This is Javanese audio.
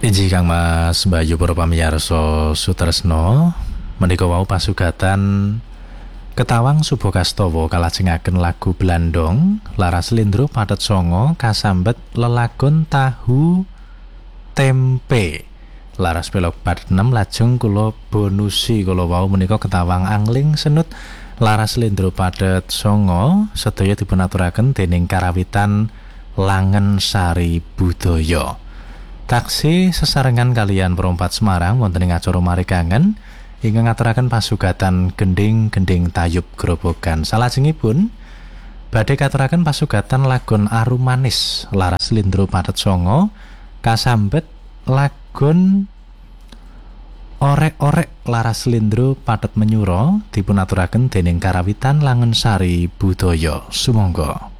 Iji Kang Mas Bayu para pamirsa sutresna, menika wau pasugatan Ketawang Subokastawa kalajengaken lagu Blandong Laras Slendro Pathet Sanga kasambet lelagon tahu tempe. Laras belok bab 6 lajeng kula bonusi kula wau menika Ketawang Angling Senut Laras Slendro Pathet Sanga sedaya dipunaturaken dening karawitan Langen Sari Budaya. Taksih sesarengan kalian perompat Semarang wonten ing acara Marikangen ingkang ngaturaken pasugatan gending-gending tayub grobogan. Salajengipun badhe katuraken pasugatan lagon Arum Manis Laras Slendro Pathet Sanga kasambet lagon Orek-orek Laras Slendro Pathet Menyura dipunaturaken dening karawitan Langen Sari Budaya. Sumangga.